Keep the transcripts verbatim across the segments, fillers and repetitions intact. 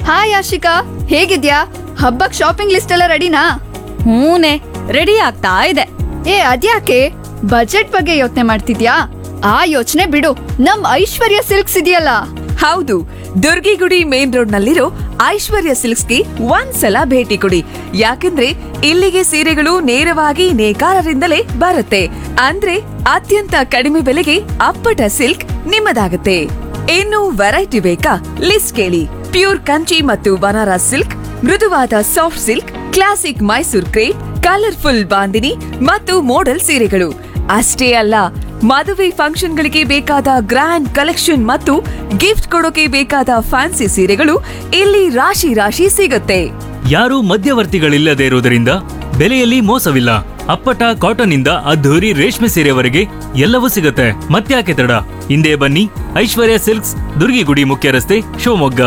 Hi Ashika, ಹೇಗಿದ್ಯಾ? ಹಬ್ಬಕ್ shopping list ಎಲ್ಲ ರೆಡಿನಾ? ಹೂನೆ, ರೆಡಿ ಆಗ್ತಾ ಇದೆ. ಏ ಅದ್ಯಾಕೆ ಬಜೆಟ್ ಬಗ್ಗೆ ಯೋಚನೆ ಮಾಡ್ತಿದ್ಯಾ? ಆ ಯೋಚನೆ ಬಿಡು, ನಮ್ ಐಶ್ವರ್ಯ ಸಿಲ್ಕ್ಸ್ ಇದೆಯಲ್ಲ. ಹೌದು, ದುರ್ಗಿಗುಡಿ ಮೇನ್ ರೋಡ್ ನಲ್ಲಿರೋ ಐಶ್ವರ್ಯ ಸಿಲ್ಕ್ಸ್ಗೆ ಒಂದ್ಸಲ ಭೇಟಿ ಕೊಡಿ. ಯಾಕಂದ್ರೆ ಇಲ್ಲಿಗೆ ಸೀರೆಗಳು ನೇರವಾಗಿ ನೇಕಾರರಿಂದಲೇ ಬರುತ್ತೆ. ಅಂದ್ರೆ ಅತ್ಯಂತ ಕಡಿಮೆ ಬೆಲೆಗೆ ಅಪ್ಪಟ ಸಿಲ್ಕ್ ನಿಮ್ಮದಾಗುತ್ತೆ. ಇನ್ನು ವೆರೈಟಿ ಬೇಕಾ? ಲಿಸ್ಟ್ ಕೇಳಿ. ಪ್ಯೂರ್ ಕಂಚಿ ಮತ್ತು ಬನಾರಸ್ ಸಿಲ್ಕ್, ಮೃದುವಾದ soft silk, classic Mysore crepe, colourful bandhani ಮತ್ತು ಮೋಡಲ್ ಸೀರೆಗಳು ಅಷ್ಟೇ ಅಲ್ಲ, ಮದುವೆ ಫಂಕ್ಷನ್ಗಳಿಗೆ ಬೇಕಾದ ಗ್ರ್ಯಾಂಡ್ ಕಲೆಕ್ಷನ್ ಮತ್ತು ಗಿಫ್ಟ್ ಕೊಡೋಕೆ ಬೇಕಾದ ಫ್ಯಾನ್ಸಿ ಸೀರೆಗಳು ಇಲ್ಲಿ ರಾಶಿ ರಾಶಿ ಸಿಗುತ್ತೆ. ಯಾರೂ ಮಧ್ಯವರ್ತಿಗಳಿಲ್ಲದೆ ಇರುವುದರಿಂದ ಬೆಲೆಯಲ್ಲಿ ಮೋಸವಿಲ್ಲ. ಅಪ್ಪಟ ಕಾಟನ್ ಇಂದ ಅದ್ಧೂರಿ ರೇಷ್ಮೆ ಸೀರೆವರೆಗೆ ಎಲ್ಲವೂ ಸಿಗುತ್ತೆ. ಮತ್ತ್ಯಾಕೆ ತಡ? ಹಿಂದೆ ಬನ್ನಿ, ಐಶ್ವರ್ಯ ಸಿಲ್ಕ್ಸ್, ದುರ್ಗಿಗುಡಿ ಮುಖ್ಯ ರಸ್ತೆ, ಶಿವಮೊಗ್ಗ.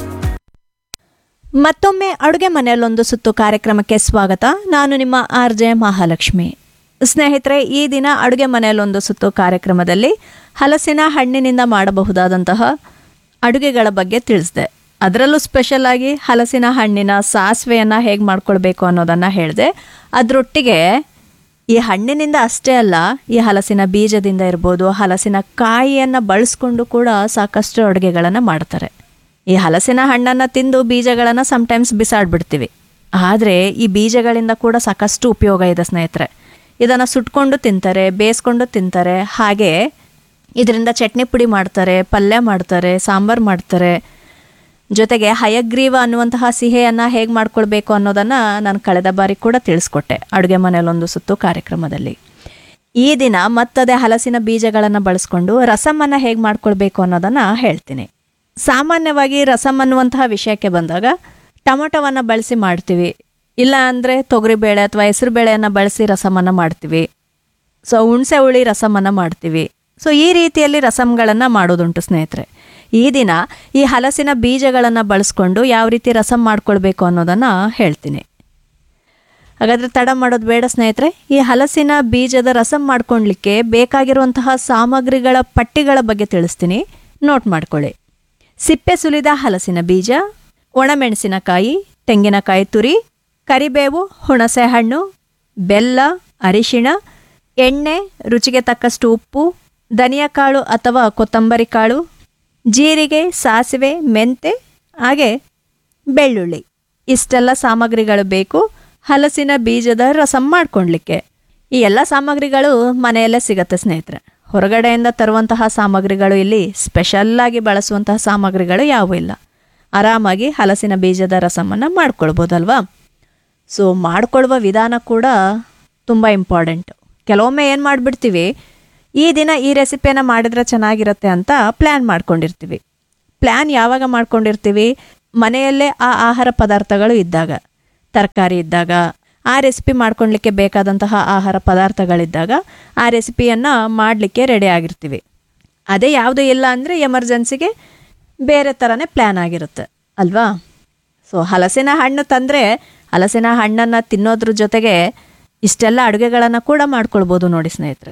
ಮತ್ತೊಮ್ಮೆ ಅಡುಗೆ ಮನೆಯಲ್ಲೊಂದು ಸುತ್ತು ಕಾರ್ಯಕ್ರಮಕ್ಕೆ ಸ್ವಾಗತ. ನಾನು ನಿಮ್ಮ ಆರ್ ಜೆ ಮಹಾಲಕ್ಷ್ಮಿ. ಸ್ನೇಹಿತರೆ, ಈ ದಿನ ಅಡುಗೆ ಮನೆಯಲ್ಲೊಂದು ಸುತ್ತು ಕಾರ್ಯಕ್ರಮದಲ್ಲಿ ಹಲಸಿನ ಹಣ್ಣಿನಿಂದ ಮಾಡಬಹುದಾದಂತಹ ಅಡುಗೆಗಳ ಬಗ್ಗೆ ತಿಳಿಸಿದೆ. ಅದರಲ್ಲೂ ಸ್ಪೆಷಲ್ ಆಗಿ ಹಲಸಿನ ಹಣ್ಣಿನ ಸಾಸಿವೆಯನ್ನು ಹೇಗೆ ಮಾಡ್ಕೊಳ್ಬೇಕು ಅನ್ನೋದನ್ನು ಹೇಳಿದೆ. ಅದರೊಟ್ಟಿಗೆ ಈ ಹಣ್ಣಿನಿಂದ ಅಷ್ಟೇ ಅಲ್ಲ, ಈ ಹಲಸಿನ ಬೀಜದಿಂದ ಇರ್ಬೋದು, ಹಲಸಿನ ಕಾಯಿಯನ್ನು ಬಳಸ್ಕೊಂಡು ಕೂಡ ಸಾಕಷ್ಟು ಅಡುಗೆಗಳನ್ನು ಮಾಡ್ತಾರೆ. ಈ ಹಲಸಿನ ಹಣ್ಣನ್ನು ತಿಂದು ಬೀಜಗಳನ್ನು ಸಮ್ಟೈಮ್ಸ್ ಬಿಸಾಡ್ಬಿಡ್ತೀವಿ. ಆದರೆ ಈ ಬೀಜಗಳಿಂದ ಕೂಡ ಸಾಕಷ್ಟು ಉಪಯೋಗ ಇದೆ ಸ್ನೇಹಿತರೆ. ಇದನ್ನು ಸುಟ್ಕೊಂಡು ತಿಂತಾರೆ, ಬೇಯಿಸ್ಕೊಂಡು ತಿಂತಾರೆ, ಹಾಗೆ ಇದರಿಂದ ಚಟ್ನಿ ಪುಡಿ ಮಾಡ್ತಾರೆ, ಪಲ್ಯ ಮಾಡ್ತಾರೆ, ಸಾಂಬಾರು ಮಾಡ್ತಾರೆ. ಜೊತೆಗೆ ಹಯಗ್ರೀವ ಅನ್ನುವಂತಹ ಸಿಹಿಯನ್ನು ಹೇಗೆ ಮಾಡ್ಕೊಳ್ಬೇಕು ಅನ್ನೋದನ್ನು ನಾನು ಕಳೆದ ಬಾರಿ ಕೂಡ ತಿಳಿಸ್ಕೊಟ್ಟೆ ಅಡುಗೆ ಮನೆಯಲ್ಲೊಂದು ಸುತ್ತು ಕಾರ್ಯಕ್ರಮದಲ್ಲಿ. ಈ ದಿನ ಮತ್ತದೇ ಹಲಸಿನ ಬೀಜಗಳನ್ನು ಬಳಸ್ಕೊಂಡು ರಸಮನ್ನು ಹೇಗೆ ಮಾಡ್ಕೊಳ್ಬೇಕು ಅನ್ನೋದನ್ನು ಹೇಳ್ತೀನಿ. ಸಾಮಾನ್ಯವಾಗಿ ರಸಮ್ ಅನ್ನುವಂತಹ ವಿಷಯಕ್ಕೆ ಬಂದಾಗ ಟೊಮೊಟೊವನ್ನು ಬಳಸಿ ಮಾಡ್ತೀವಿ, ಇಲ್ಲ ಅಂದರೆ ತೊಗರಿಬೇಳೆ ಅಥವಾ ಹೆಸರು ಬೇಳೆಯನ್ನು ಬಳಸಿ ರಸಮನ್ನು ಮಾಡ್ತೀವಿ. ಸೊ ಹುಣಸೆ ಹುಳಿ ರಸಮನ್ನು ಮಾಡ್ತೀವಿ. ಸೊ ಈ ರೀತಿಯಲ್ಲಿ ರಸಮ್ಗಳನ್ನು ಮಾಡೋದುಂಟು ಸ್ನೇಹಿತರೆ. ಈ ದಿನ ಈ ಹಲಸಿನ ಬೀಜಗಳನ್ನು ಬಳಸ್ಕೊಂಡು ಯಾವ ರೀತಿ ರಸಮ್ ಮಾಡ್ಕೊಳ್ಬೇಕು ಅನ್ನೋದನ್ನು ಹೇಳ್ತೀನಿ. ಹಾಗಾದರೆ ತಡ ಮಾಡೋದು ಬೇಡ ಸ್ನೇಹಿತರೆ. ಈ ಹಲಸಿನ ಬೀಜದ ರಸಮ್ ಮಾಡ್ಕೊಳ್ಲಿಕ್ಕೆ ಬೇಕಾಗಿರುವಂತಹ ಸಾಮಗ್ರಿಗಳ ಪಟ್ಟಿಗಳ ಬಗ್ಗೆ ತಿಳಿಸ್ತೀನಿ, ನೋಟ್ ಮಾಡ್ಕೊಳ್ಳಿ. ಸಿಪ್ಪೆ ಸುಲಿದ ಹಲಸಿನ ಬೀಜ, ಒಣಮೆಣಸಿನಕಾಯಿ, ತೆಂಗಿನಕಾಯಿ ತುರಿ, ಕರಿಬೇವು, ಹುಣಸೆ ಹಣ್ಣು, ಬೆಲ್ಲ, ಅರಿಶಿಣ, ಎಣ್ಣೆ, ರುಚಿಗೆ ತಕ್ಕಷ್ಟು ಉಪ್ಪು, ಧನಿಯಾಕಾಳು ಅಥವಾ ಕೊತ್ತಂಬರಿ ಕಾಳು, ಜೀರಿಗೆ, ಸಾಸಿವೆ, ಮೆಂತೆ, ಹಾಗೆ ಬೆಳ್ಳುಳ್ಳಿ. ಇಷ್ಟೆಲ್ಲ ಸಾಮಗ್ರಿಗಳು ಬೇಕು ಹಲಸಿನ ಬೀಜದ ರಸಮ್ ಮಾಡ್ಕೊಳ್ಲಿಕ್ಕೆ. ಈ ಎಲ್ಲ ಸಾಮಗ್ರಿಗಳು ಮನೆಯಲ್ಲೇ ಸಿಗತ್ತೆ ಸ್ನೇಹಿತರೆ. ಹೊರಗಡೆಯಿಂದ ತರುವಂತಹ ಸಾಮಗ್ರಿಗಳು ಇಲ್ಲಿ ಸ್ಪೆಷಲ್ಲಾಗಿ ಬಳಸುವಂತಹ ಸಾಮಗ್ರಿಗಳು ಯಾವುೂ ಇಲ್ಲ. ಆರಾಮಾಗಿ ಹಲಸಿನ ಬೀಜದ ರಸಮನ್ನು ಮಾಡ್ಕೊಳ್ಬೋದಲ್ವಾ. ಸೊ ಮಾಡ್ಕೊಳ್ಳುವ ವಿಧಾನ ಕೂಡ ತುಂಬ ಇಂಪಾರ್ಟೆಂಟು. ಕೆಲವೊಮ್ಮೆ ಏನು ಮಾಡಿಬಿಡ್ತೀವಿ, ಈ ದಿನ ಈ ರೆಸಿಪಿಯನ್ನು ಮಾಡಿದರೆ ಚೆನ್ನಾಗಿರುತ್ತೆ ಅಂತ ಪ್ಲ್ಯಾನ್ ಮಾಡ್ಕೊಂಡಿರ್ತೀವಿ. ಪ್ಲ್ಯಾನ್ ಯಾವಾಗ ಮಾಡ್ಕೊಂಡಿರ್ತೀವಿ? ಮನೆಯಲ್ಲೇ ಆ ಆಹಾರ ಪದಾರ್ಥಗಳು ಇದ್ದಾಗ, ತರಕಾರಿ ಇದ್ದಾಗ, ಆ ರೆಸಿಪಿ ಮಾಡ್ಕೊಳ್ಲಿಕ್ಕೆ ಬೇಕಾದಂತಹ ಆಹಾರ ಪದಾರ್ಥಗಳಿದ್ದಾಗ ಆ ರೆಸಿಪಿಯನ್ನು ಮಾಡಲಿಕ್ಕೆ ರೆಡಿ ಆಗಿರ್ತೀವಿ. ಅದೇ ಯಾವುದೂ ಇಲ್ಲ ಅಂದರೆ ಎಮರ್ಜೆನ್ಸಿಗೆ ಬೇರೆ ಥರನೇ ಪ್ಲ್ಯಾನ್ ಆಗಿರುತ್ತೆ ಅಲ್ವಾ. ಸೊ ಹಲಸಿನ ಹಣ್ಣು ತಂದರೆ ಹಲಸಿನ ಹಣ್ಣನ್ನು ತಿನ್ನೋದ್ರ ಜೊತೆಗೆ ಇಷ್ಟೆಲ್ಲ ಅಡುಗೆಗಳನ್ನು ಕೂಡ ಮಾಡ್ಕೊಳ್ಬೋದು ನೋಡಿ ಸ್ನೇಹಿತರೆ.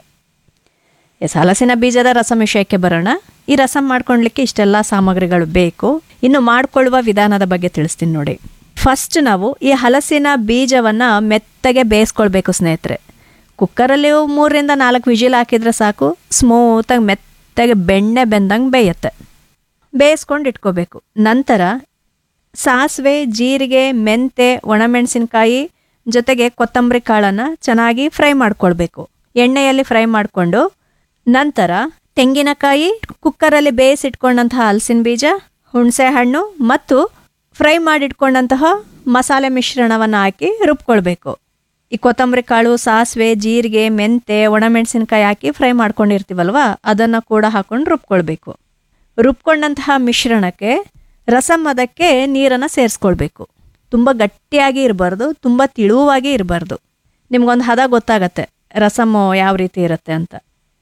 ಎಸ್, ಹಲಸಿನ ಬೀಜದ ರಸಮ್ ವಿಷಯಕ್ಕೆ ಬರೋಣ. ಈ ರಸಮ್ ಮಾಡ್ಕೊಳ್ಲಿಕ್ಕೆ ಇಷ್ಟೆಲ್ಲ ಸಾಮಗ್ರಿಗಳು ಬೇಕು. ಇನ್ನು ಮಾಡ್ಕೊಳ್ಳುವ ವಿಧಾನದ ಬಗ್ಗೆ ತಿಳಿಸ್ತೀನಿ ನೋಡಿ. ಫಸ್ಟ್ ನಾವು ಈ ಹಲಸಿನ ಬೀಜವನ್ನು ಮೆತ್ತಗೆ ಬೇಯಿಸ್ಕೊಳ್ಬೇಕು ಸ್ನೇಹಿತರೆ. ಕುಕ್ಕರಲ್ಲಿ ಮೂರರಿಂದ ನಾಲ್ಕು ವಿಜಿಲ್ ಹಾಕಿದರೆ ಸಾಕು, ಸ್ಮೂತಾಗಿ ಮೆತ್ತಗೆ ಬೆಣ್ಣೆ ಬೆಂದಂಗೆ ಬೇಯುತ್ತೆ. ಬೇಯಿಸ್ಕೊಂಡು ಇಟ್ಕೋಬೇಕು. ನಂತರ ಸಾಸಿವೆ, ಜೀರಿಗೆ, ಮೆಂತೆ, ಒಣಮೆಣಸಿನ್ಕಾಯಿ ಜೊತೆಗೆ ಕೊತ್ತಂಬರಿ ಕಾಳನ್ನು ಚೆನ್ನಾಗಿ ಫ್ರೈ ಮಾಡ್ಕೊಳ್ಬೇಕು. ಎಣ್ಣೆಯಲ್ಲಿ ಫ್ರೈ ಮಾಡಿಕೊಂಡು ನಂತರ ತೆಂಗಿನಕಾಯಿ, ಕುಕ್ಕರಲ್ಲಿ ಬೇಯಿಸಿಟ್ಕೊಂಡಂತಹ ಹಲಸಿನ ಬೀಜ, ಹುಣಸೆ ಹಣ್ಣು ಮತ್ತು ಫ್ರೈ ಮಾಡಿಟ್ಕೊಂಡಂತಹ ಮಸಾಲೆ ಮಿಶ್ರಣವನ್ನು ಹಾಕಿ ರುಬ್ಕೊಳ್ಬೇಕು. ಈ ಕೊತ್ತಂಬರಿ ಕಾಳು, ಸಾಸಿವೆ, ಜೀರಿಗೆ, ಮೆಂತೆ, ಒಣಮೆಣಸಿನ್ಕಾಯಿ ಹಾಕಿ ಫ್ರೈ ಮಾಡ್ಕೊಂಡಿರ್ತೀವಲ್ವ, ಅದನ್ನು ಕೂಡ ಹಾಕೊಂಡು ರುಬ್ಕೊಳ್ಬೇಕು. ರುಬ್ಕೊಂಡಂತಹ ಮಿಶ್ರಣಕ್ಕೆ ರಸಮ್ ಅದಕ್ಕೆ ನೀರನ್ನು ಸೇರಿಸ್ಕೊಳ್ಬೇಕು. ತುಂಬ ಗಟ್ಟಿಯಾಗಿ ಇರಬಾರ್ದು, ತುಂಬ ತಿಳುವಾಗಿ ಇರಬಾರ್ದು. ನಿಮ್ಗೊಂದು ಹದ ಗೊತ್ತಾಗತ್ತೆ ರಸಮ್ಮು ಯಾವ ರೀತಿ ಇರುತ್ತೆ ಅಂತ.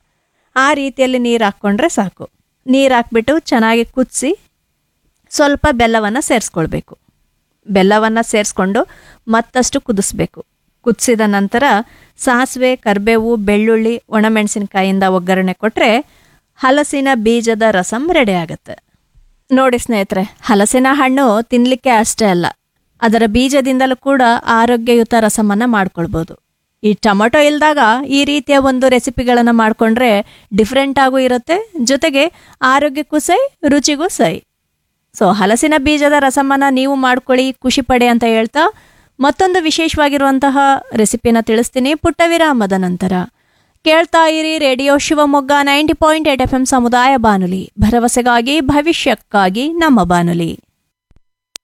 ಆ ರೀತಿಯಲ್ಲಿ ನೀರು ಹಾಕ್ಕೊಂಡ್ರೆ ಸಾಕು. ನೀರು ಹಾಕ್ಬಿಟ್ಟು ಚೆನ್ನಾಗಿ ಕುದಿಸಿ ಸ್ವಲ್ಪ ಬೆಲ್ಲವನ್ನು ಸೇರಿಸ್ಕೊಳ್ಬೇಕು. ಬೆಲ್ಲವನ್ನು ಸೇರಿಸ್ಕೊಂಡು ಮತ್ತಷ್ಟು ಕುದಿಸ್ಬೇಕು. ಕುದಿಸಿದ ನಂತರ ಸಾಸಿವೆ, ಕರಿಬೇವು, ಬೆಳ್ಳುಳ್ಳಿ, ಒಣಮೆಣಸಿನ್ಕಾಯಿಂದ ಒಗ್ಗರಣೆ ಕೊಟ್ಟರೆ ಹಲಸಿನ ಬೀಜದ ರಸಮ್ ರೆಡಿ ಆಗುತ್ತೆ. ನೋಡಿ ಸ್ನೇಹಿತರೆ, ಹಲಸಿನ ಹಣ್ಣು ತಿನ್ನಲಿಕ್ಕೆ ಅಷ್ಟೇ ಅಲ್ಲ, ಅದರ ಬೀಜದಿಂದಲೂ ಕೂಡ ಆರೋಗ್ಯಯುತ ರಸಮನ್ನ ಮಾಡ್ಕೊಳ್ಬೋದು. ಈ ಟೊಮೊಟೊ ಇಲ್ದಾಗ ಈ ರೀತಿಯ ಒಂದು ರೆಸಿಪಿಗಳನ್ನು ಮಾಡಿಕೊಂಡ್ರೆ ಡಿಫ್ರೆಂಟ್ ಆಗೂ ಇರುತ್ತೆ, ಜೊತೆಗೆ ಆರೋಗ್ಯಕ್ಕೂ ಸೈ, ರುಚಿಗೂ ಸೈ. ಸೊ ಹಲಸಿನ ಬೀಜದ ರಸಮನ್ನ ನೀವು ಮಾಡ್ಕೊಳ್ಳಿ, ಖುಷಿ ಪಡೆ ಅಂತ ಹೇಳ್ತಾ ಮತ್ತೊಂದು ವಿಶೇಷವಾಗಿರುವಂತಹ ರೆಸಿಪಿನ ತಿಳಿಸ್ತೀನಿ ಪುಟ್ಟ ವಿರಾಮದ ನಂತರ. ಕೇಳ್ತಾ ಇರಿ radio Shivamogga ninety point eight F M ಸಮುದಾಯ ಬಾನುಲಿ, ಭರವಸೆಗಾಗಿ ಭವಿಷ್ಯಕ್ಕಾಗಿ ನಮ್ಮ ಬಾನುಲಿ.